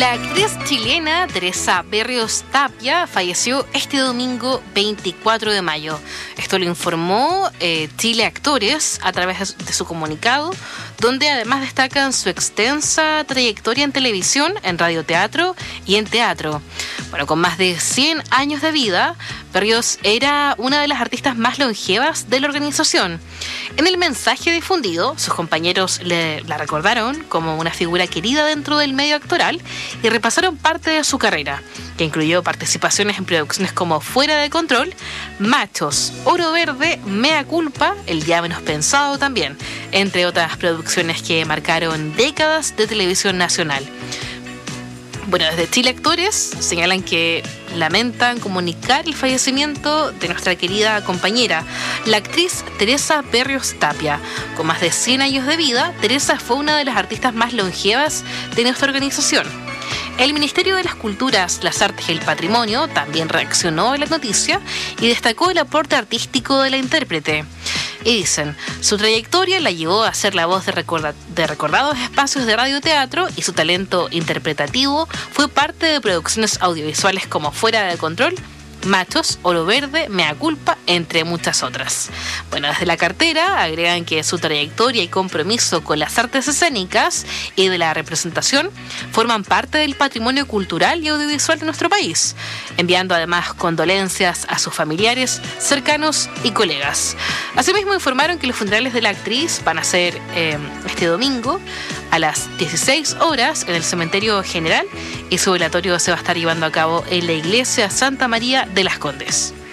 La actriz chilena Teresa Berrios Tapia falleció este domingo 24 de mayo. Esto lo informó Chile Actores a través de su comunicado, donde además destacan su extensa trayectoria en televisión, en radioteatro y en teatro. Bueno, con más de 100 años de vida, Berrios era una de las artistas más longevas de la organización. En el mensaje difundido, sus compañeros la recordaron como una figura querida dentro del medio actoral y repasaron parte de su carrera, que incluyó participaciones en producciones como Fuera de Control, Machos, Oro Verde, Mea Culpa, El Día Menos Pensado también, entre otras producciones que marcaron décadas de televisión nacional. Bueno, desde Chile Actores señalan que lamentan comunicar el fallecimiento de nuestra querida compañera, la actriz Teresa Berrios Tapia. Con más de 100 años de vida, Teresa fue una de las artistas más longevas de nuestra organización. El Ministerio de las Culturas, las Artes y el Patrimonio también reaccionó a la noticia y destacó el aporte artístico de la intérprete. Y dicen, su trayectoria la llevó a ser la voz de recordados espacios de radioteatro y su talento interpretativo fue parte de producciones audiovisuales como Fuera de Control, Machos, Oro Verde, Mea Culpa, entre muchas otras. Bueno, desde la cartera agregan que su trayectoria y compromiso con las artes escénicas y de la representación forman parte del patrimonio cultural y audiovisual de nuestro país, enviando además condolencias a sus familiares, cercanos y colegas. Asimismo informaron que los funerales de la actriz van a ser este domingo a las 16 horas en el Cementerio General y su velatorio se va a estar llevando a cabo en la Iglesia Santa María de las Condes.